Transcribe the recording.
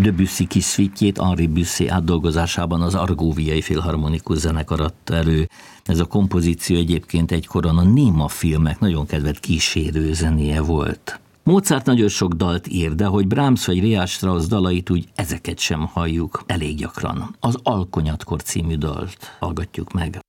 Debussy kis szvítjét Henri Bussy átdolgozásában az Argóviai Filharmonikus Zenekar adta elő. Ez a kompozíció egyébként egykoron a néma filmek nagyon kedvelt kísérő zenéje volt. Mozart nagyon sok dalt ír, de hogy Brahms vagy Richard Strauss dalait úgy ezeket sem halljuk elég gyakran. Az Alkonyatkor című dalt hallgatjuk meg.